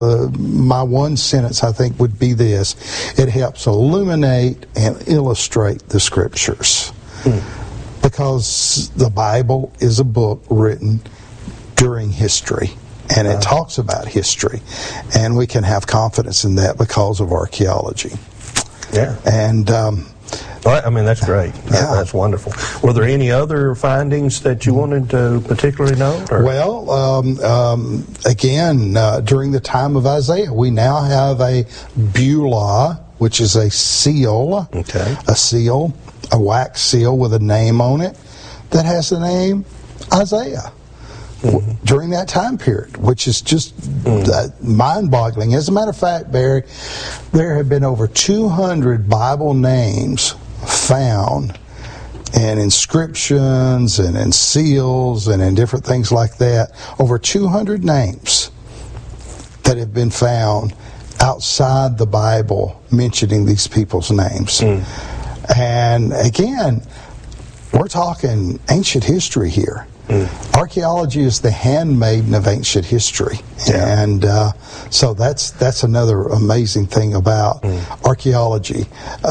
My one sentence, I think, would be this. It helps illuminate and illustrate the Scriptures. Because the Bible is a book written during history, and it talks about history. And we can have confidence in that because of archaeology. Yeah. And I mean, that's great. That's wonderful. Were there any other findings that you wanted to particularly note? Or? Well, again, during the time of Isaiah, we now have a beulah, which is a seal, a wax seal with a name on it that has the name Isaiah. During that time period, which is just mind-boggling. As a matter of fact, Barry, there have been over 200 Bible names found in inscriptions and in seals and in different things like that. Over 200 names that have been found outside the Bible mentioning these people's names. And again, we're talking ancient history here. Archaeology is the handmaiden of ancient history, and so that's another amazing thing about archaeology.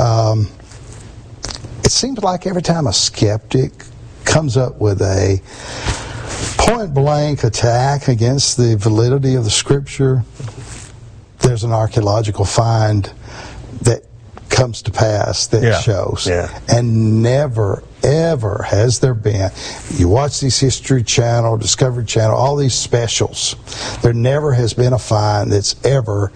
It seems like every time a skeptic comes up with a point-blank attack against the validity of the Scripture, there's an archaeological find that comes to pass that shows. And never, ever has there been. You watch these History Channel, Discovery Channel, all these specials. There never has been a find that's ever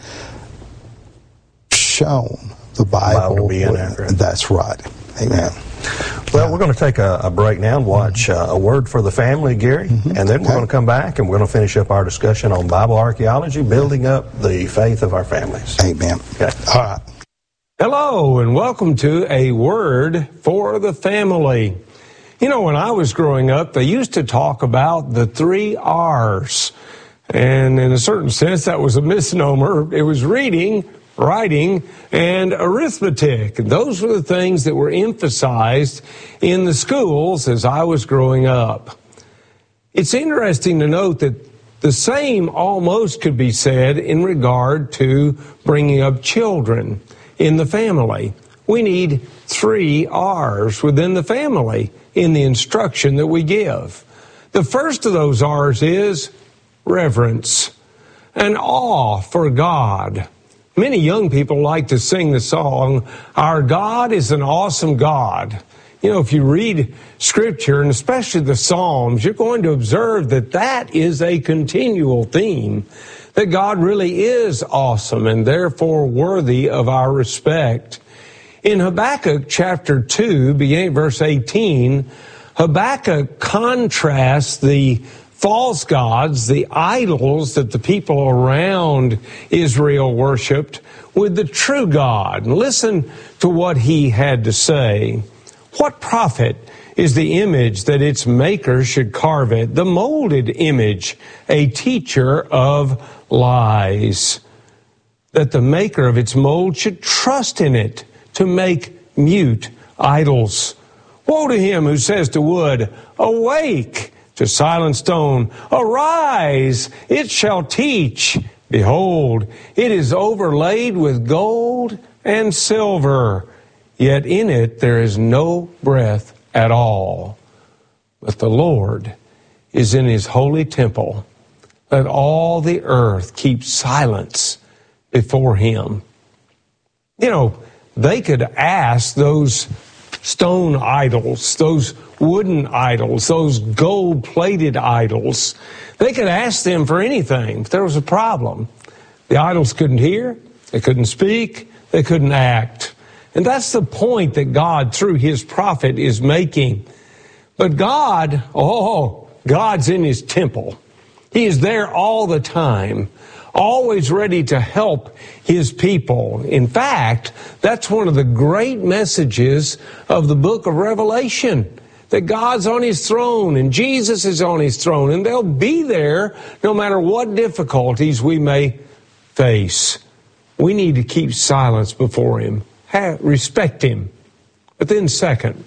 shown the Bible to be inaccurate. That's right. Amen. Well, we're going to take a break now and watch A Word for the Family, Gary, and then we're going to come back and we're going to finish up our discussion on Bible archaeology, building up the faith of our families. Amen. Okay. All right. Hello, and welcome to A Word for the Family. You know, when I was growing up, they used to talk about the 3 R's. And in a certain sense, that was a misnomer. It was reading, writing, and arithmetic. Those were the things that were emphasized in the schools as I was growing up. It's interesting to note that the same almost could be said in regard to bringing up children in the family. We need 3 R's within the family in the instruction that we give. The first of those R's is reverence and awe for God. Many young people like to sing the song, "Our God is an awesome God." You know, if you read Scripture, and especially the Psalms, you're going to observe that that is a continual theme, that God really is awesome and therefore worthy of our respect. In Habakkuk chapter 2, beginning at verse 18, Habakkuk contrasts the false gods, the idols that the people around Israel worshipped, with the true God. And listen to what he had to say. "What profit is the image that its maker should carve it, the molded image, a teacher of lies, that the maker of its mold should trust in it to make mute idols? Woe to him who says to wood, 'Awake,' to silent stone, 'Arise, it shall teach.' Behold, it is overlaid with gold and silver, yet in it there is no breath at all. But the Lord is in his holy temple. Let all the earth keep silence before him." You know, they could ask those stone idols, those wooden idols, those gold-plated idols, they could ask them for anything, but there was a problem. The idols couldn't hear, they couldn't speak, they couldn't act. And that's the point that God, through his prophet, is making. But God, God's in his temple. He is there all the time, always ready to help his people. In fact, that's one of the great messages of the book of Revelation, that God's on his throne and Jesus is on his throne, and they'll be there no matter what difficulties we may face. We need to keep silence before him, respect him. But then second,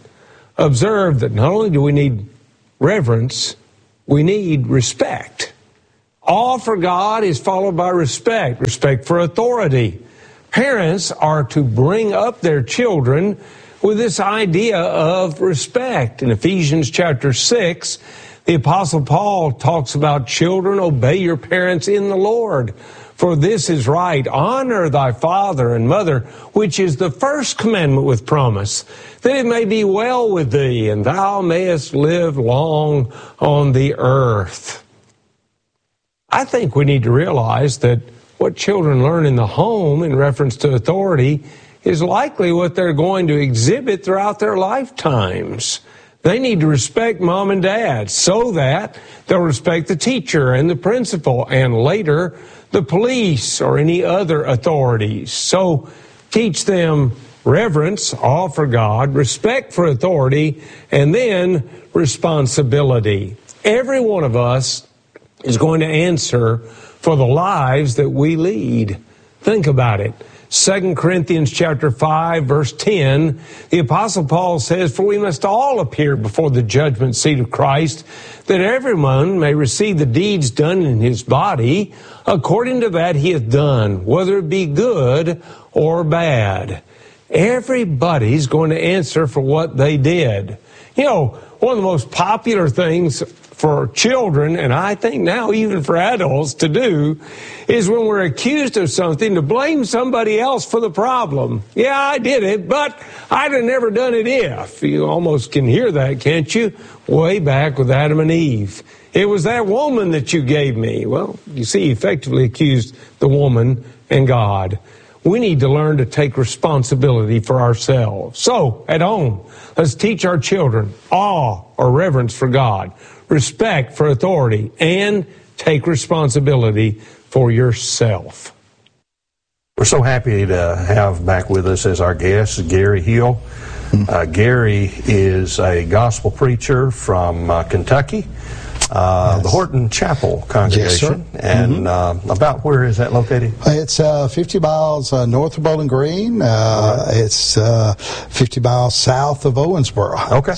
observe that not only do we need reverence, we need respect. Awe for God is followed by respect, respect for authority. Parents are to bring up their children with this idea of respect. In Ephesians chapter 6, the Apostle Paul talks about children, obey your parents in the Lord. For this is right. Honor thy father and mother, which is the first commandment with promise, that it may be well with thee, and thou mayest live long on the earth. I think we need to realize that what children learn in the home in reference to authority is likely what they're going to exhibit throughout their lifetimes. They need to respect mom and dad so that they'll respect the teacher and the principal and later the police or any other authorities. So teach them reverence, awe for God, respect for authority, and then responsibility. Every one of us is going to answer for the lives that we lead. Think about it. 2 Corinthians chapter 5, verse 10, the Apostle Paul says, "For we must all appear before the judgment seat of Christ, that everyone may receive the deeds done in his body, according to that he hath done, whether it be good or bad." Everybody's going to answer for what they did. You know, one of the most popular things for children, and I think now even for adults to do, is when we're accused of something to blame somebody else for the problem. Yeah, I did it, but I'd have never done it if. You almost can hear that, can't you? Way back with Adam and Eve. It was that woman that you gave me. Well, you see, he effectively accused the woman and God. We need to learn to take responsibility for ourselves. So, at home, let's teach our children awe or reverence for God, respect for authority, and take responsibility for yourself. We're so happy to have back with us as our guest Gary Hill. Gary is a gospel preacher from Kentucky, the Horton Chapel congregation. Yes, sir. And about where is that located? It's 50 miles north of Bowling Green. It's 50 miles south of Owensboro. Okay.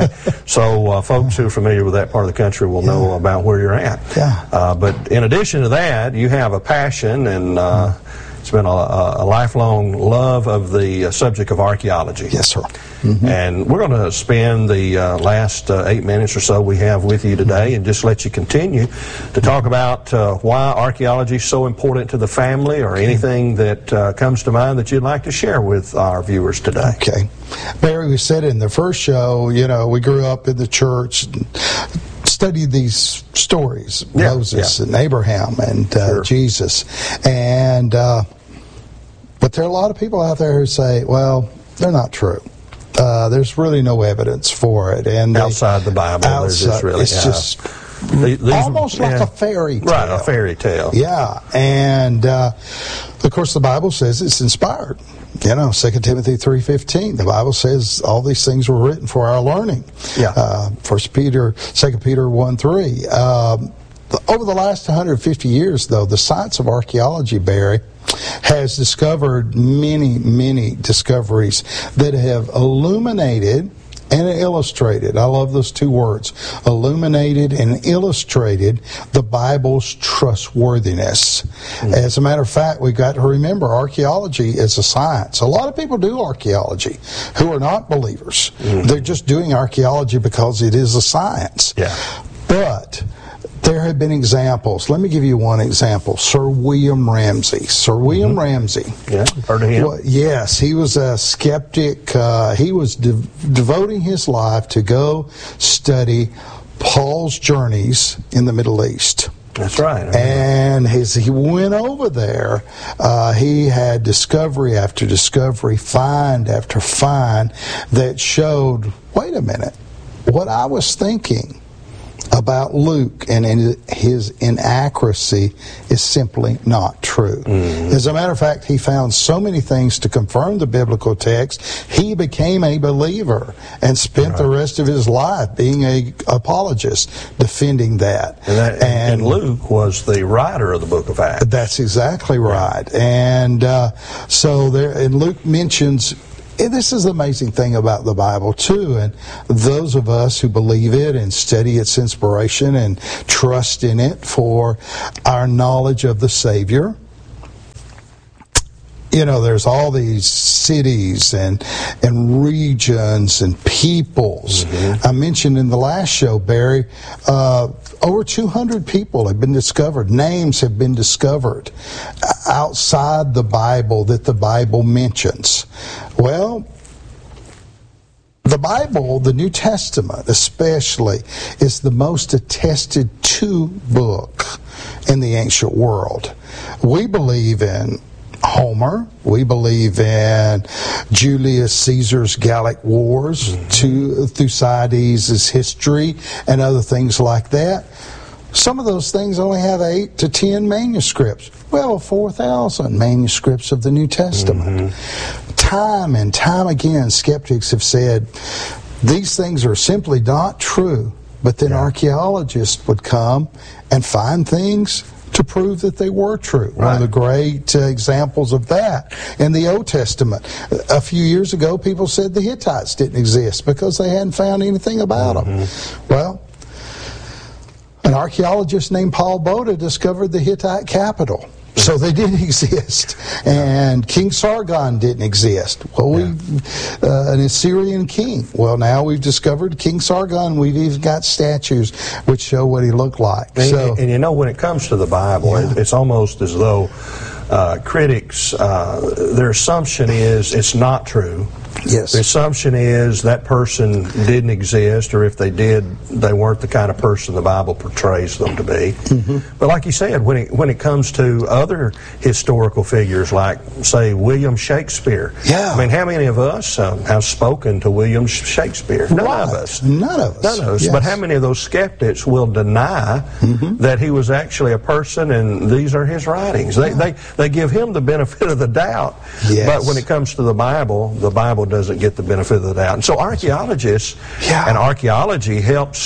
So folks who are familiar with that part of the country will know about where you're at. Yeah. But in addition to that, you have a passion and it's been a lifelong love of the subject of archaeology. Yes, sir. And we're going to spend the last 8 minutes or so we have with you today and just let you continue to talk about why archaeology is so important to the family or anything that comes to mind that you'd like to share with our viewers today. Okay. Barry, we said in the first show, you know, we grew up in the church and studied these stories, Moses and Abraham and Jesus. And but there are a lot of people out there who say, well, they're not true. There's really no evidence for it. And outside the Bible, it's just almost like a fairy tale. Right, a fairy tale. Yeah. And of course the Bible says it's inspired. You know, 2 Timothy 3:15, the Bible says all these things were written for our learning. Yeah. 2 Peter 1:3. Over the last 150 years, though, the science of archaeology, Barry, has discovered many discoveries that have illuminated and illustrated, I love those two words, illuminated and illustrated the Bible's trustworthiness. As a matter of fact, we've got to remember archaeology is a science. A lot of people do archaeology who are not believers. They're just doing archaeology because it is a science. Yeah. But there have been examples. Let me give you one example. Sir William Ramsay. Sir William Ramsay. Yeah, heard of him. Well, yes, he was a skeptic. He was devoting his life to go study Paul's journeys in the Middle East. That's right. And as he went over there, he had discovery after discovery, find after find that showed, wait a minute, what I was thinking about Luke and his inaccuracy is simply not true. As a matter of fact, he found so many things to confirm the biblical text, he became a believer and spent the rest of his life being an apologist, defending that. And Luke was the writer of the book of Acts. That's exactly right. And so there, and Luke mentions this is the amazing thing about the Bible, too, and those of us who believe it and study its inspiration and trust in it for our knowledge of the Savior. You know, there's all these cities and regions and peoples. I mentioned in the last show, Barry, over 200 people have been discovered. Names have been discovered outside the Bible that the Bible mentions. Well, the Bible, the New Testament especially, is the most attested to book in the ancient world. We believe in Homer. We believe in Julius Caesar's Gallic Wars, Thucydides' history, and other things like that. Some of those things only have 8 to 10 manuscripts. Well, 4,000 manuscripts of the New Testament. Time and time again, skeptics have said these things are simply not true, but then archaeologists would come and find things to prove that they were true. One of the great examples of that in the Old Testament. A few years ago, people said the Hittites didn't exist because they hadn't found anything about them. Well, an archaeologist named Paul Boda discovered the Hittite capital. So they didn't exist. And King Sargon didn't exist. Well, an Assyrian king. Well, now we've discovered King Sargon. We've even got statues which show what he looked like. And you know, when it comes to the Bible, it's almost as though critics, their assumption is it's not true. Yes. The assumption is that person didn't exist, or if they did, they weren't the kind of person the Bible portrays them to be. But like you said, when it comes to other historical figures, like, say, William Shakespeare. I mean, how many of us have spoken to William Shakespeare? None of us. None of us. Yes. But how many of those skeptics will deny that he was actually a person and these are his writings? They give him the benefit of the doubt. But when it comes to the Bible doesn't get the benefit of the doubt. And so archaeologists and archaeology helps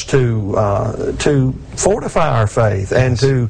to fortify our faith and to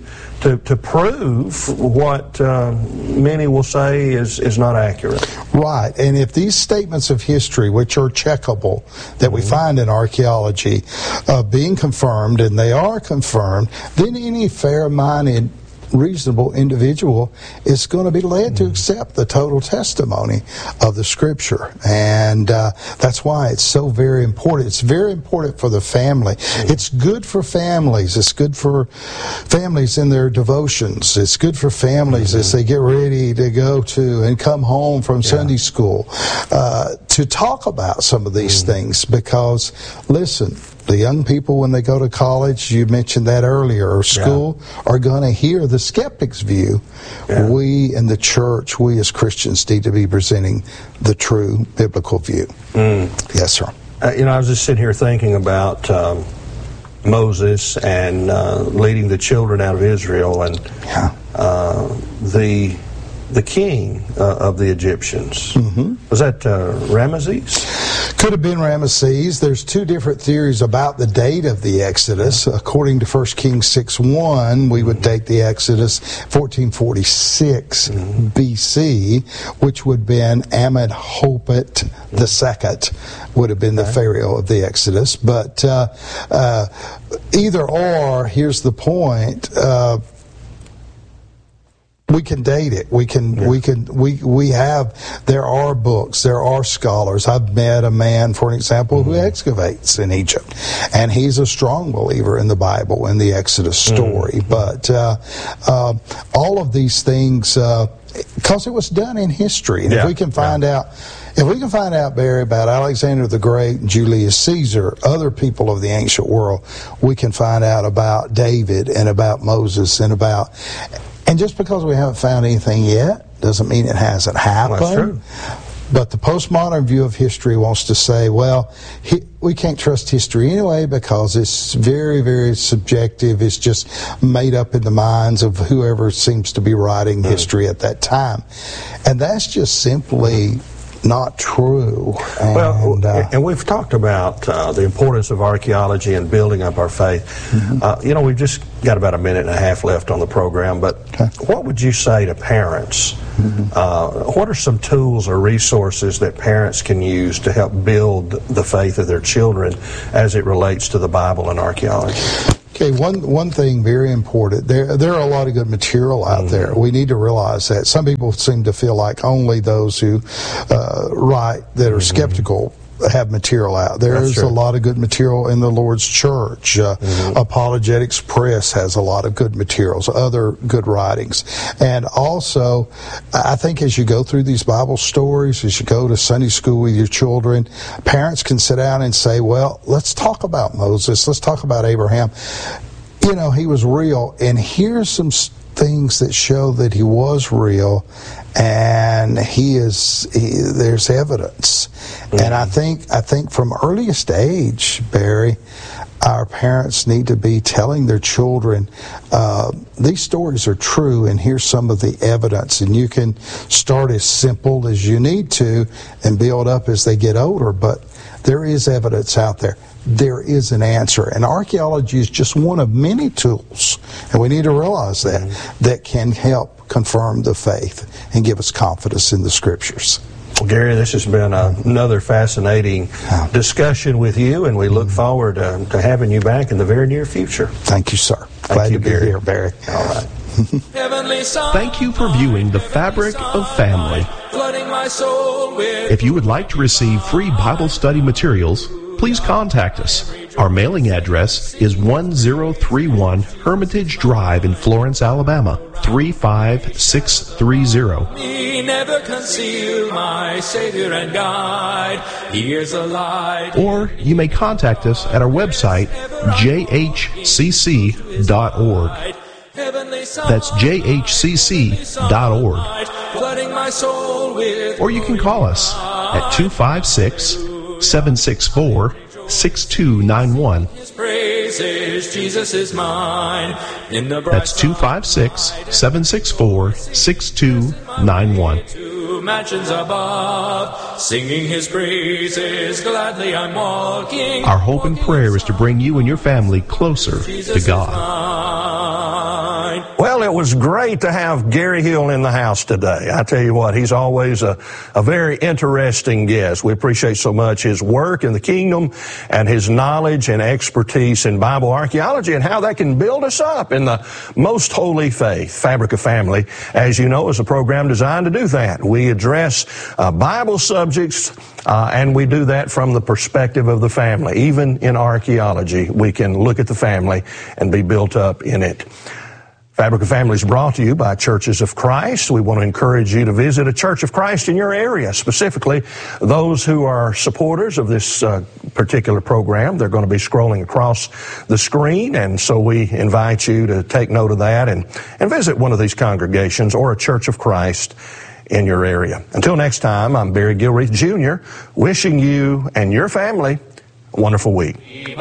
prove what many will say is not accurate. Right. And if these statements of history, which are checkable, that we find in archaeology, being confirmed, and they are confirmed, then any fair-minded, reasonable individual is going to be led to accept the total testimony of the Scripture. And that's why it's so very important. It's very important for the family. It's good for families. It's good for families in their devotions. It's good for families as they get ready to go to and come home from Sunday school to talk about some of these things, because, listen, the young people, when they go to college, you mentioned that earlier, or school, are going to hear the skeptic's view. We in the church, we as Christians need to be presenting the true biblical view. Yes, sir. You know, I was just sitting here thinking about Moses and leading the children out of Israel, and the king of the Egyptians. Was that Ramesses? Could have been Ramesses. There's two different theories about the date of the Exodus. According to 1 Kings 6:1, we would date the Exodus 1446 BC, which would have been Amenhotep II, would have been the Pharaoh of the Exodus. But either or, here's the point. We can date it. There are books, there are scholars. I've met a man, for an example, who excavates in Egypt, and he's a strong believer in the Bible, in the Exodus story. But all of these things, because it was done in history, and if we can find out, Barry, about Alexander the Great, Julius Caesar, other people of the ancient world, we can find out about David and about Moses and about. And just because we haven't found anything yet doesn't mean it hasn't happened. That's true. But the postmodern view of history wants to say, well, we can't trust history anyway because it's very, very subjective. It's just made up in the minds of whoever seems to be writing history at that time. And that's just simply not true. And we've talked about the importance of archaeology and building up our faith. You know, we've just got about a minute and a half left on the program, but what would you say to parents What are some tools or resources that parents can use to help build the faith of their children as it relates to the Bible and archaeology? Okay, one thing very important, there are a lot of good material out there. We need to realize that. Some people seem to feel like only those who write that are skeptical have material out. There's a lot of good material in the Lord's Church. Apologetics Press has a lot of good materials, other good writings. And also, I think as you go through these Bible stories, as you go to Sunday school with your children, parents can sit down and say, well, let's talk about Moses. Let's talk about Abraham. You know, he was real. And here's some things that show that he was real, and there's evidence. And I think from earliest age, Barry, our parents need to be telling their children, these stories are true, and here's some of the evidence. And you can start as simple as you need to and build up as they get older, but there is evidence out there. There is an answer. And archaeology is just one of many tools, and we need to realize that can help confirm the faith and give us confidence in the Scriptures. Well, Gary, this has been another fascinating discussion with you, and we look forward to having you back in the very near future. Thank you, sir. Glad to be here, Barry. All right. Thank you for viewing The Fabric of Family. If you would like to receive free Bible study materials, please contact us. Our mailing address is 1031 Hermitage Drive in Florence, Alabama, 35630. Never conceal my Savior and guide. Here's a light. Or you may contact us at our website, jhcc.org. That's jhcc.org. Or you can call us at 256-764-6291. Jesus is mine. That's 256-764-6291. Mansions above, singing his praises, gladly I'm walking. Our hope and prayer is to bring you and your family closer to God. Well, it was great to have Gary Hill in the house today. I tell you what, he's always a very interesting guest. We appreciate so much his work in the kingdom and his knowledge and expertise in Bible archaeology and how that can build us up in the most holy faith. Fabric of Family, as you know, is a program designed to do that. We address Bible subjects, and we do that from the perspective of the family. Even in archaeology, we can look at the family and be built up in it. Fabric of Family is brought to you by Churches of Christ. We want to encourage you to visit a Church of Christ in your area, specifically those who are supporters of this particular program. They're going to be scrolling across the screen, and so we invite you to take note of that and visit one of these congregations or a Church of Christ in your area. Until next time, I'm Barry Gilreath Jr., wishing you and your family a wonderful week.